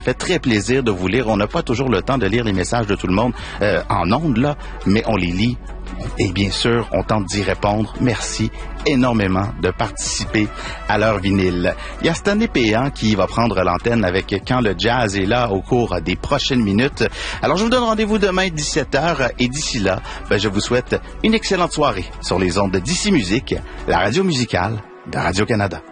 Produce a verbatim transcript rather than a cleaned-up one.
fait très plaisir de vous lire. On n'a pas toujours le temps de lire les messages de tout le monde euh, en ondes, là, mais on les lit. Et bien sûr, on tente d'y répondre. Merci énormément de participer à l'heure vinyle. Il y a Stanley Péan qui va prendre l'antenne avec Quand le jazz est là au cours des prochaines minutes. Alors, je vous donne rendez-vous demain dix-sept heures et d'ici là, ben, je vous souhaite une excellente soirée sur les ondes de D C Musique, la radio musicale de Radio-Canada.